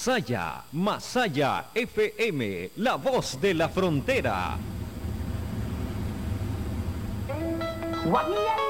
Masaya, Masaya FM, la voz de la frontera. Guamilla